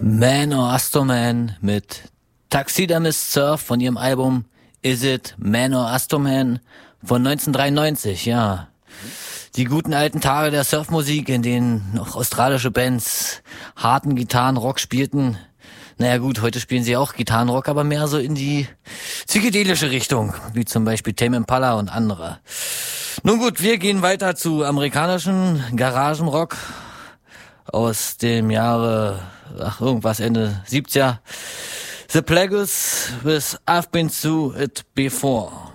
Man or Astroman mit Taxidermist Surf von ihrem Album Is It Man or Astroman von 1993, ja. Die guten alten Tage der Surfmusik, in denen noch australische Bands harten Gitarrenrock spielten. Naja gut, heute spielen sie auch Gitarrenrock, aber mehr so in die psychedelische Richtung, wie zum Beispiel Tame Impala und andere. Nun gut, wir gehen weiter zu amerikanischen Garagenrock aus dem Jahre, irgendwas Ende 70er. The Plagueis with I've Been Through It Before.